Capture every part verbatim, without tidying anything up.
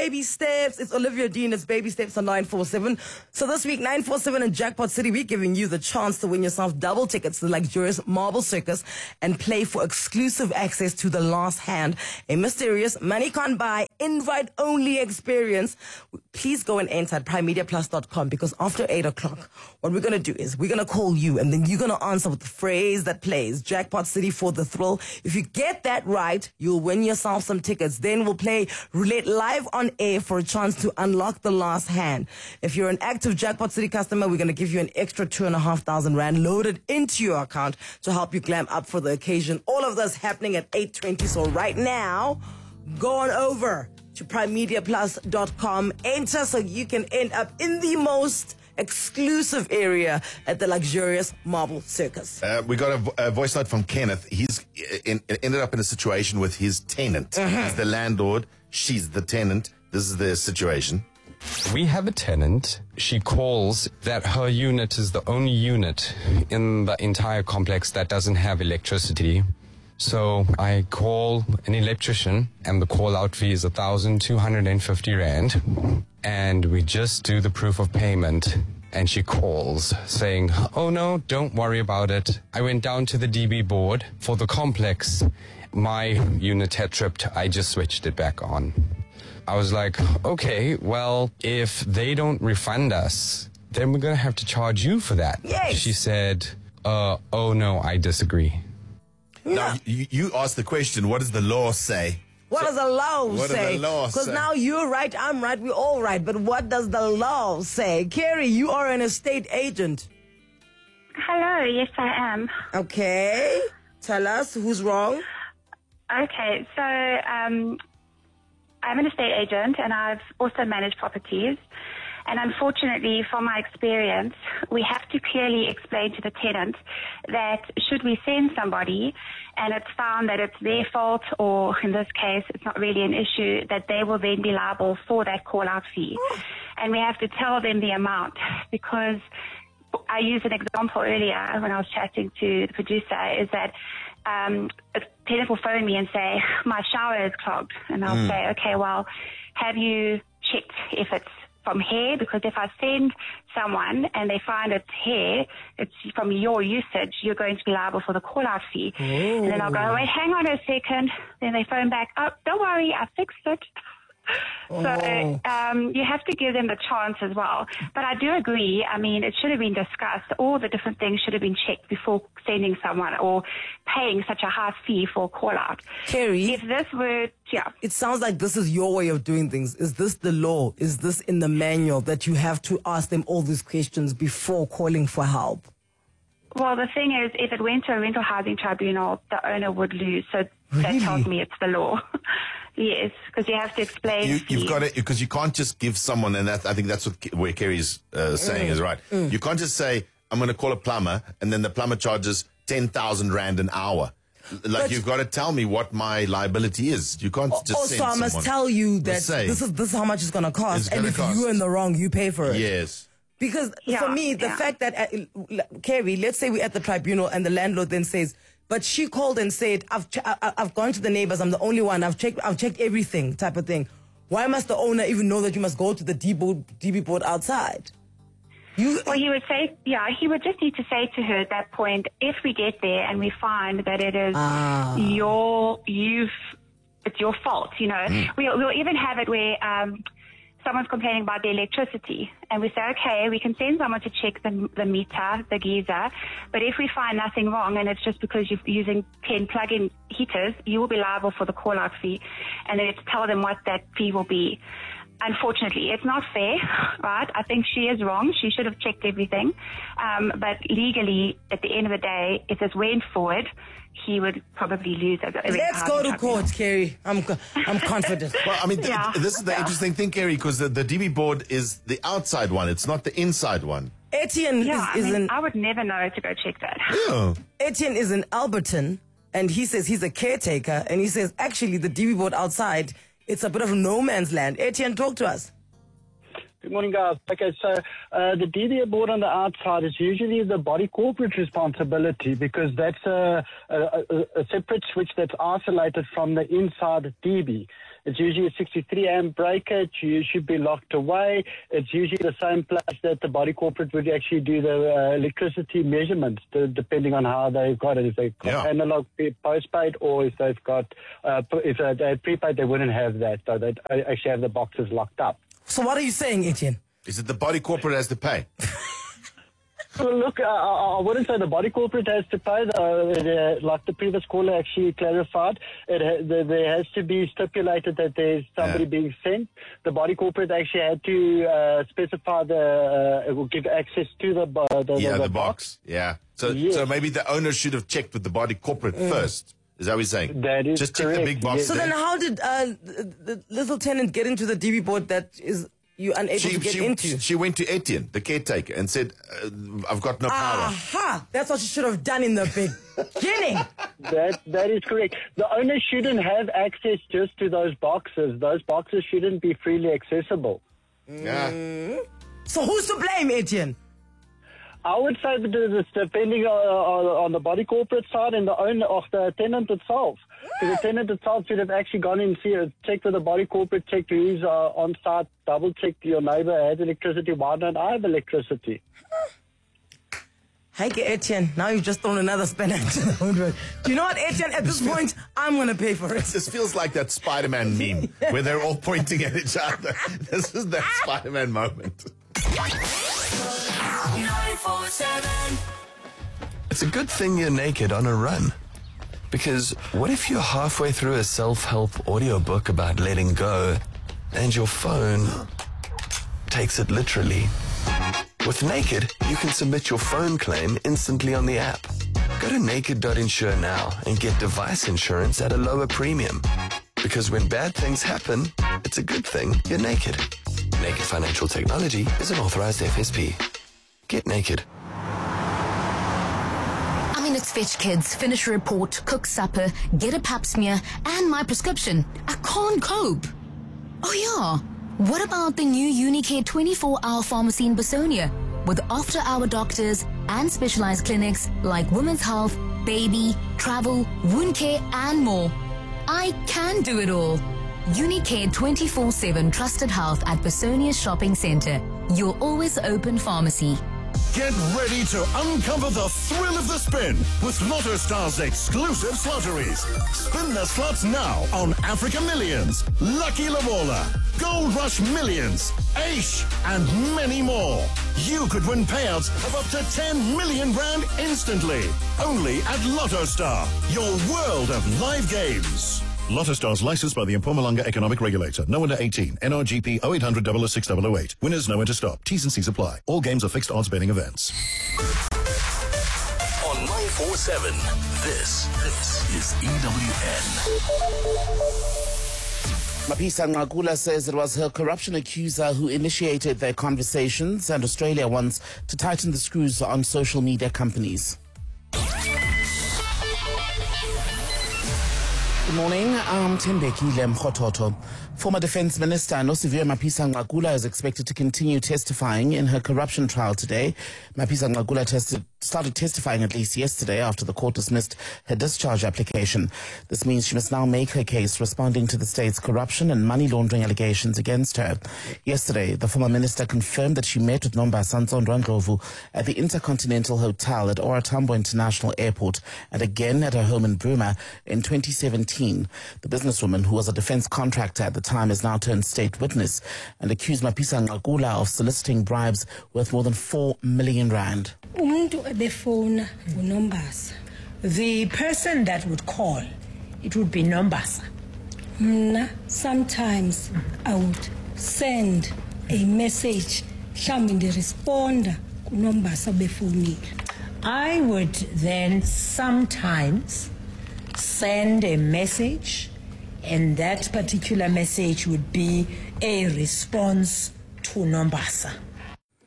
Baby Steps. It's Olivia Dean. It's Baby Steps on nine four seven. So this week, nine four seven in Jackpot City, we're giving you the chance to win yourself double tickets to the luxurious Marble Circus and play for exclusive access to The Last Hand, a mysterious, money can't buy, invite-only experience. Please go and enter at prime media plus dot com, because after eight o'clock, what we're going to do is we're going to call you, and then you're going to answer with the phrase that plays, Jackpot City for the thrill. If you get that right, you'll win yourself some tickets. Then we'll play Roulette live on air for a chance to unlock The Last Hand. If you're an active Jackpot City customer, we're going to give you an extra two and a half thousand rand loaded into your account to help you glam up for the occasion. All of this happening at eight twenty. So right now, go on over to prime media plus dot com. Enter so you can end up in the most exclusive area at the luxurious Marble Circus. Uh, we got a, a voice note from Kenneth. He's in, ended up in a situation with his tenant. Mm-hmm. He's the landlord. She's the tenant. This is the situation. We have a tenant. She calls that her unit is the only unit in the entire complex that doesn't have electricity. So I call an electrician, and the call-out fee is one thousand two hundred fifty rand. And we just do the proof of payment. And she calls saying, oh no, don't worry about it. I went down to the D B board for the complex. My unit had tripped. I just switched it back on. I was like, okay, well, if they don't refund us, then we're going to have to charge you for that. Yes. She said, uh, oh no, I disagree. Now, you, you asked the question, what does the law say? What does the law what say? Does the law Because say? now you're right, I'm right, we're all right. But what does the law say? Carrie, you are an estate agent. Hello, yes I am. Okay. Tell us who's wrong. Okay, so um, I'm an estate agent and I've also managed properties. And unfortunately, from my experience, we have to clearly explain to the tenant that should we send somebody and it's found that it's their fault, or in this case, it's not really an issue, that they will then be liable for that call-out fee. And we have to tell them the amount, because I used an example earlier when I was chatting to the producer, is that um, a tenant will phone me and say, my shower is clogged. And I'll mm. say, okay, well, have you checked if it's from hair? Because if I send someone and they find it's hair, it's from your usage, you're going to be liable for the call-out fee. Ooh. And then I'll go, wait, hang on a second. Then they phone back, oh, don't worry, I fixed it. Oh. So um, you have to give them the chance as well. But I do agree. I mean, it should have been discussed. All the different things should have been checked before sending someone or paying such a high fee for a call-out. Carrie, if this were, yeah. It sounds like this is your way of doing things. Is this the law? Is this in the manual that you have to ask them all these questions before calling for help? Well, the thing is, if it went to a rental housing tribunal, the owner would lose. So really? That tells me it's the law. Yes, because you have to explain. You, you've got it, because you can't just give someone, and that, I think that's what where Kerry's uh, saying mm. is right. Mm. You can't just say, I'm going to call a plumber, and then the plumber charges ten thousand rand an hour. Like, but you've got to tell me what my liability is. You can't just also, send I must someone. tell you that say, this is this is how much it's going to cost, and if cost. you're in the wrong, you pay for it. Yes. Because yeah, for me, the yeah. fact that, uh, Carrie, let's say we're at the tribunal and the landlord then says, but she called and said, I've ch- I- I've gone to the neighbors, I'm the only one, I've checked I've checked everything, type of thing. Why must the owner even know that you must go to the D B board outside? You, well, he would say, yeah, he would just need to say to her at that point, if we get there and we find that it is ah. your, you've, it's your fault, you know. Mm. We'll, we'll even have it where um, someone's complaining about the electricity, and we say, okay, we can send someone to check the, the meter, the geyser, but if we find nothing wrong and it's just because you're using ten plug-in heaters, you will be liable for the call-out fee, and then it's tell them what that fee will be. Unfortunately, it's not fair, right? I think she is wrong. She should have checked everything. Um, but legally, at the end of the day, if this went forward, he would probably lose. Let's go to court, Kerry. I'm I'm confident. Well, I mean, th- yeah. this is the yeah. interesting thing, Kerry, because the, the D B board is the outside one. It's not the inside one. Etienne yeah, is, is I mean, in... I would never know to go check that. Yeah. Etienne is in Alberton, and he says he's a caretaker, and he says, actually, the D B board outside, it's a bit of no man's land. Etienne, talk to us. Good morning, guys. Okay, so uh, the D B A board on the outside is usually the body corporate responsibility because that's a, a, a, a separate switch that's isolated from the inside D B. It's usually a sixty-three amp breaker. It should be locked away. It's usually the same place that the body corporate would actually do the uh, electricity measurements, to, depending on how they've got it. If they've got Yeah. analog postpaid or if they've got, uh, if they're prepaid, they wouldn't have that. So they'd actually have the boxes locked up. So what are you saying, Etienne? Is it the body corporate has to pay? Well, look, uh, I wouldn't say the body corporate has to pay. The, uh, like the previous caller actually clarified, it ha- the, there has to be stipulated that there's somebody Yeah. being sent. The body corporate actually had to uh, specify the, uh, it will give access to the, uh, the, Yeah, the, the, the box. Yeah. So, Yes. so maybe the owner should have checked with the body corporate first. Is that what you're saying? That is Just check the correct, big box. yes. So there. then how did uh, the, the little tenant get into the D B board that is you unable she, to get she, into? she went to Etienne, the caretaker, and said, uh, I've got no power. Aha! That's what you should have done in the beginning. That that is correct. The owner shouldn't have access just to those boxes. Those boxes shouldn't be freely accessible. Yeah. So who's to blame, Etienne? I would say that it's depending on, on, on the body corporate side and the owner of the tenant itself. Because the tenant itself should have actually gone in and see, uh, checked with the body corporate, checked who's uh, on site, double checked your neighbor has electricity. Why don't I have electricity? Hey, Etienne, now you've just thrown another spanner into the woodwork. Do you know what, Etienne? At this point, I'm going to pay for it. This feels like that Spider-Man meme where they're all pointing at each other. This is that Spider-Man moment. nine four seven. It's a good thing you're naked on a run. Because what if you're halfway through a self-help audiobook about letting go and your phone takes it literally? With Naked, you can submit your phone claim instantly on the app. Go to naked dot insure now and get device insurance at a lower premium. Because when bad things happen, it's a good thing you're naked. Naked Financial Technology is an authorized F S P. Get naked. I mean, it's fetch kids, finish a report, cook supper, get a pap smear, and my prescription. I can't cope. Oh yeah, what about the new Unicare twenty-four hour pharmacy in Bosonia with after-hour doctors and specialized clinics like women's health, baby, travel, wound care, and more? I can do it all. Unicare twenty-four seven Trusted Health at Bosonia Shopping Centre. Your always open pharmacy. Get ready to uncover the thrill of the spin with Lotto Star's exclusive slotteries. Spin the slots now on Africa Millions, Lucky Lobola, Gold Rush Millions, Aish, and many more. You could win payouts of up to ten million rand instantly. Only at Lotto Star, your world of live games. Lotto Stars licensed by the Mpumalanga Economic Regulator. No under eighteen. N R G P oh eight hundred, double oh six, double oh eight. Winners know when to stop. T's and C's apply. All games are fixed odds betting events. On nine four seven, this, this is E W N. Mapisa Ngakula says it was her corruption accuser who initiated their conversations, and Australia wants to tighten the screws on social media companies. Good morning, I'm Tembekile Mkhototo. Former Defence Minister Nosiviwe Mapisa Ngakula is expected to continue testifying in her corruption trial today. Mapisa Ngakula tested, started testifying at least yesterday after the court dismissed her discharge application. This means she must now make her case responding to the state's corruption and money laundering allegations against her. Yesterday, the former minister confirmed that she met with Nombasa Ntsondwa Ndlovu at the Intercontinental Hotel at OR Tambo International Airport and again at her home in Bruma in twenty seventeen. The businesswoman, who was a defence contractor at the time, has now turned state witness and accused Mapisa Ngakula of soliciting bribes worth more than four million rand. Umuntu ebefona nguNombasa. The person that would call, it would be Nombasa. Mna, sometimes I would send a message, mhlawumbe responda kuNombasa befonile. I would then sometimes send a message, and that particular message would be a response to Nombasa.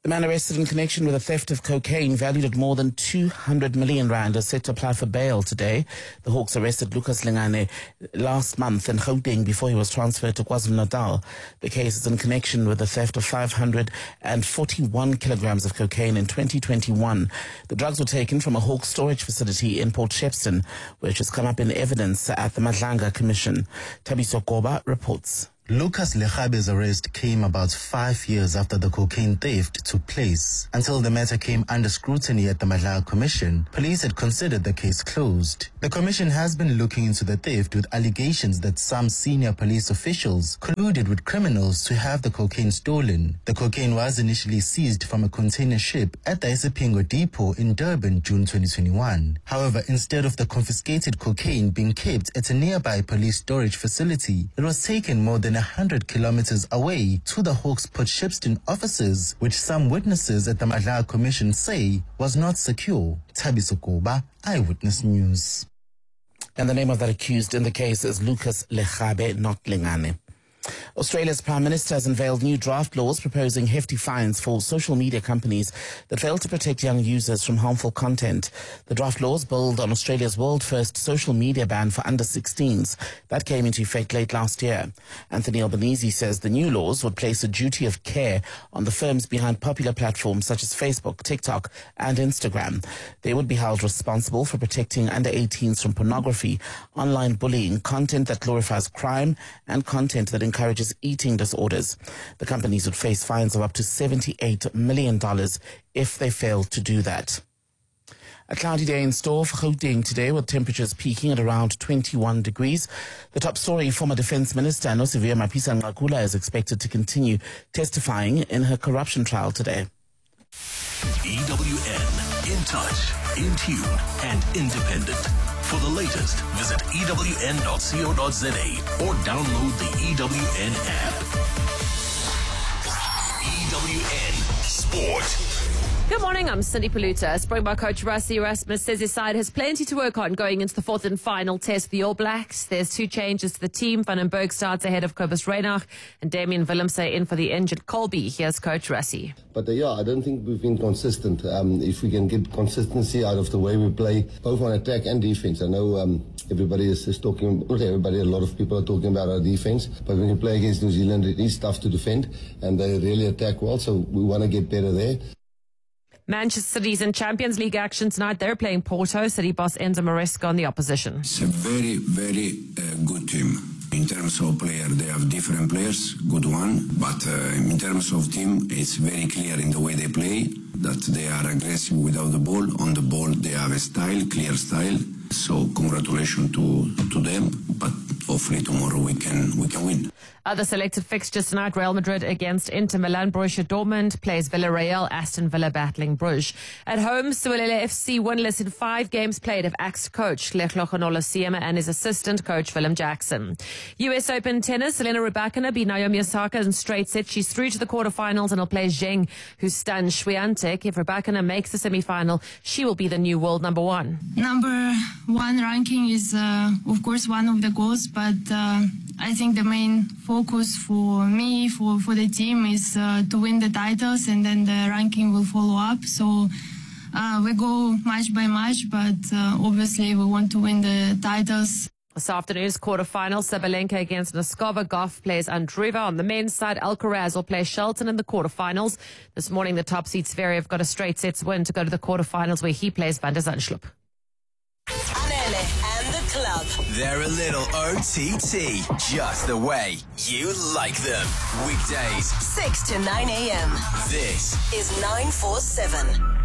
The man arrested in connection with a theft of cocaine valued at more than two hundred million rand is set to apply for bail today. The Hawks arrested Lucas Lingane last month in Gauteng before he was transferred to KwaZulu-Natal. The case is in connection with the theft of five hundred forty-one kilograms of cocaine in twenty twenty-one. The drugs were taken from a Hawks storage facility in Port Shepstone, which has come up in evidence at the Madlanga Commission. Thabiso Koba reports. Lucas Lekgabe's arrest came about five years after the cocaine theft took place. Until the matter came under scrutiny at the Madlanga Commission, police had considered the case closed. The commission has been looking into the theft with allegations that some senior police officials colluded with criminals to have the cocaine stolen. The cocaine was initially seized from a container ship at the Isipingo depot in Durban, June twenty twenty-one. However, instead of the confiscated cocaine being kept at a nearby police storage facility, it was taken more than one hundred kilometers away to the Hawks Port Shepstone offices, which some witnesses at the Madlanga Commission say was not secure. Thabiso Koba, Eyewitness News. And the name of that accused in the case is Lucas Lekgabe, not Lingane. Australia's Prime Minister has unveiled new draft laws proposing hefty fines for social media companies that fail to protect young users from harmful content. The draft laws build on Australia's world-first social media ban for under sixteens. That came into effect late last year. Anthony Albanese says the new laws would place a duty of care on the firms behind popular platforms such as Facebook, TikTok and Instagram. They would be held responsible for protecting under eighteens from pornography, online bullying, content that glorifies crime and content that encourages eating disorders. The companies would face fines of up to seventy-eight million dollars if they fail to do that. A cloudy day in store for Gauteng today, with temperatures peaking at around twenty-one degrees. The top story, former Defence Minister Nosiviwe Mapisa-Nqakula is expected to continue testifying in her corruption trial today. E W N, in touch, in tune and independent. For the latest, visit E W N dot co dot za or download the E W N app. E W N Sport. Good morning, I'm Cindy Paluta. Springbok coach Rassie Erasmus says his side has plenty to work on going into the fourth and final test for the All Blacks. There's two changes to the team. Van den Berg starts ahead of Kobus Reinach and Damian Willemse in for the injured Colby. Here's Coach Rassie. But uh, yeah, I don't think we've been consistent. Um, if we can get consistency out of the way we play, both on attack and defense. I know um, everybody is, is talking, not everybody, a lot of people are talking about our defense. But when you play against New Zealand, it is tough to defend and they really attack well. So we want to get better there. Manchester City's in Champions League action tonight. They're playing Porto. City boss Enzo Maresca on the opposition. It's a very, very uh, good team. In terms of player, they have different players, good one. But uh, in terms of team, it's very clear in the way they play that they are aggressive without the ball. On the ball, they have a style, clear style. So congratulations to to them. But hopefully tomorrow we can we can win. Other selected fixtures tonight: Real Madrid against Inter Milan. Borussia Dortmund plays Villarreal. Aston Villa battling Bruges. At home, Siwelele F C winless in five games played have axed coach Leklochonolo Siema and his assistant coach Willem Jackson. U S Open tennis: Elena Rybakina beat Naomi Osaka in straight set. She's through to the quarterfinals and will play Zheng, who stunned Swiatek. If Rybakina makes the semi-final, she will be the new world number one. Number one ranking is, uh, of course, one of the goals, but uh, I think the main focus for me, for, for the team, is uh, to win the titles, and then the ranking will follow up. So uh, we go match by match, but uh, obviously we want to win the titles. This afternoon's quarterfinal, Sabalenka against Noskova. Goff plays Andreeva. On the men's side, Alcaraz will play Shelton in the quarterfinals. This morning, the top seed Zverev got a straight sets win to go to the quarterfinals, where he plays Van der Zandschulp. Anele and the club. They're a little O T T, just the way you like them. Weekdays, six to nine a.m. This is nine four seven.